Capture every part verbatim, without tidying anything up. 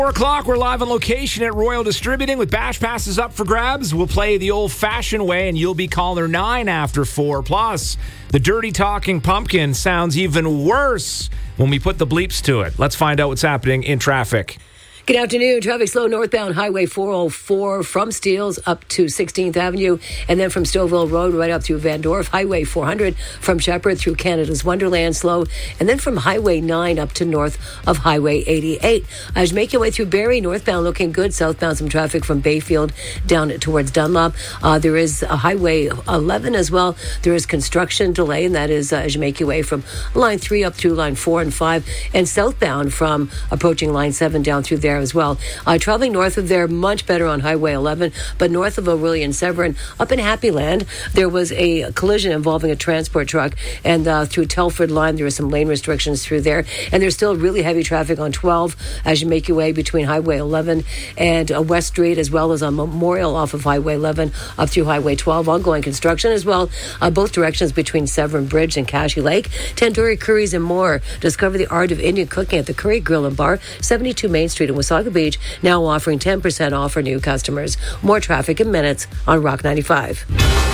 Four o'clock, we're live on location at Royal Distributing with Bash Passes up for grabs. We'll play the old-fashioned way, and you'll be caller nine after four. Plus, the dirty talking pumpkin sounds even worse when we put the bleeps to it. Let's find out what's happening in traffic. Good afternoon. Traffic slow northbound Highway four oh four from Steeles up to sixteenth Avenue, and then from Stouffville Road right up through Van Dorp. Highway four hundred from Shepherd through Canada's Wonderland slow, and then from Highway nine up to north of Highway eighty-eight. As you make your way through Barrie, northbound looking good. Southbound some traffic from Bayfield down towards Dunlop. Uh, there is a Highway eleven as well. There is construction delay, and that is uh, as you make your way from line three up through line four and five, and southbound from approaching line seven down through there as well. Uh, traveling north of there, much better on Highway eleven, but north of O'Reilly and Severn, up in Happy Land, there was a collision involving a transport truck, and uh, through Telford Line, there are some lane restrictions through there, and there's still really heavy traffic on twelve as you make your way between Highway eleven and uh, West Street, as well as on Memorial off of Highway eleven up through Highway twelve. Ongoing construction as well, uh, both directions between Severn Bridge and Cashy Lake. Tandoori Curries and more. Discover the art of Indian cooking at the Curry Grill and Bar, seventy-two Main Street in Wasaga Beach, now offering ten percent off for new customers. More traffic in minutes on Rock ninety-five.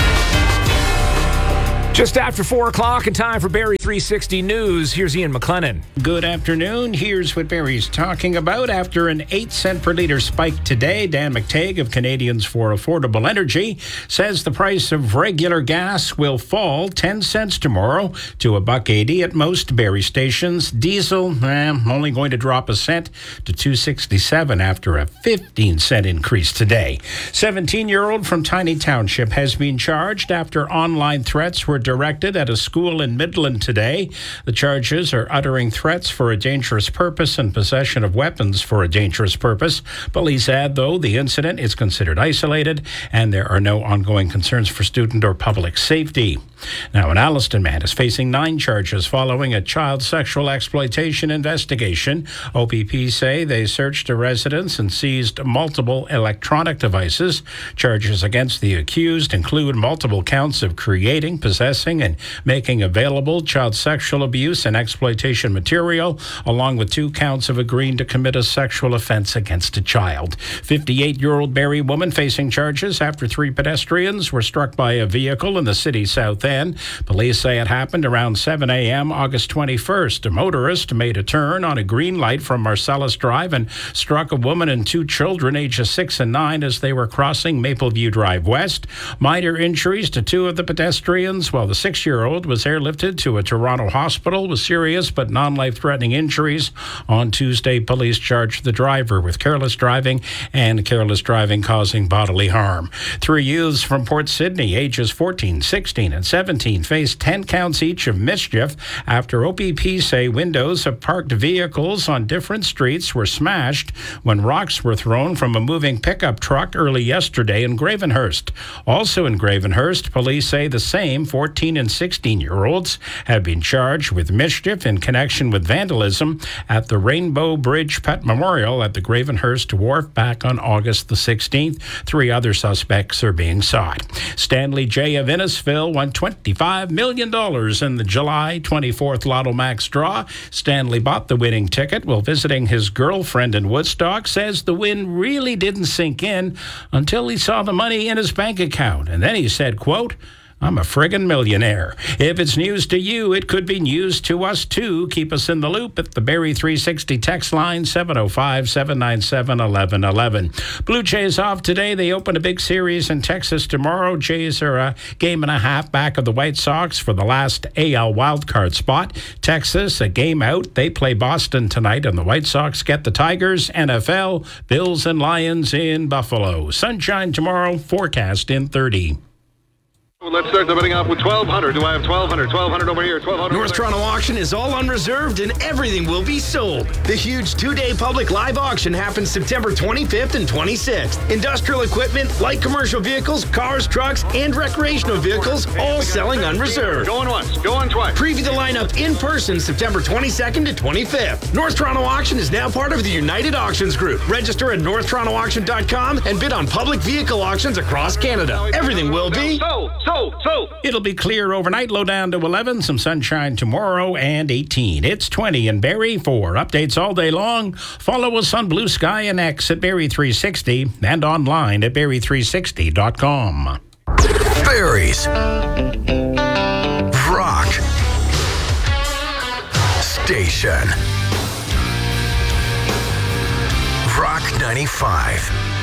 Just after four o'clock and time for Barrie three sixty News. Here's Ian McLennan. Good afternoon. Here's what Barrie's talking about. After an eight cent per litre spike today, Dan McTague of Canadians for Affordable Energy says the price of regular gas will fall ten cents tomorrow to a buck eighty at most Barrie stations. Diesel, eh, only going to drop a cent to two sixty-seven after a fifteen cent increase today. seventeen-year-old from Tiny Township has been charged after online threats were directed at a school in Midland today. The charges are uttering threats for a dangerous purpose and possession of weapons for a dangerous purpose. Police add, though, the incident is considered isolated and there are no ongoing concerns for student or public safety. Now, an Alliston man is facing nine charges following a child sexual exploitation investigation. O P P say they searched a residence and seized multiple electronic devices. Charges against the accused include multiple counts of creating, possessing, and making available child sexual abuse and exploitation material, along with two counts of agreeing to commit a sexual offense against a child. fifty-eight-year-old Barrie woman facing charges after three pedestrians were struck by a vehicle in the city's south end. Police say it happened around seven a.m. August twenty-first. A motorist made a turn on a green light from Marcellus Drive and struck a woman and two children ages six and nine as they were crossing Mapleview Drive West. Minor injuries to two of the pedestrians, while the six-year-old was airlifted to a Toronto hospital with serious but non-life-threatening injuries. On Tuesday, police charged the driver with careless driving and careless driving causing bodily harm. Three youths from Port Sydney, ages fourteen, sixteen, and seventeen, faced ten counts each of mischief after O P P say windows of parked vehicles on different streets were smashed when rocks were thrown from a moving pickup truck early yesterday in Gravenhurst. Also in Gravenhurst, police say the same fourteen and sixteen-year-olds have been charged with mischief in connection with vandalism at the Rainbow Bridge Pet Memorial at the Gravenhurst Wharf back on August the sixteenth. Three other suspects are being sought. Stanley J. of Innisfil won twenty-five million dollars in the July twenty-fourth Lotto Max draw. Stanley bought the winning ticket while visiting his girlfriend in Woodstock. Says the win really didn't sink in until he saw the money in his bank account. And then he said, quote, "I'm a friggin' millionaire." If it's news to you, it could be news to us too. Keep us in the loop at the Barrie three sixty text line, seven oh five, seven nine seven, one one one one. Blue Jays off today. They open a big series in Texas tomorrow. Jays are a game and a half back of the White Sox for the last A L wildcard spot. Texas, a game out. They play Boston tonight, and the White Sox get the Tigers. N F L, Bills and Lions in Buffalo. Sunshine tomorrow, forecast in thirty. Well, let's start the betting off with twelve hundred. Do I have twelve hundred? twelve hundred over here. twelve hundred. North Toronto Auction is all unreserved and everything will be sold. The huge two-day public live auction happens September twenty-fifth and twenty-sixth. Industrial equipment, light commercial vehicles, cars, trucks, and recreational vehicles all selling unreserved. Going once, going twice. Preview the lineup in person September twenty-second to twenty-fifth. North Toronto Auction is now part of the United Auctions Group. Register at north toronto auction dot com and bid on public vehicle auctions across Canada. Everything will be sold. Sold, sold. It'll be clear overnight, low down to eleven, some sunshine tomorrow, and eighteen. It's twenty in Barrie. For updates all day long, follow us on Blue Sky and X at Barrie three sixty and online at barrie three sixty dot com. Barrie's Rock Station. Rock ninety-five.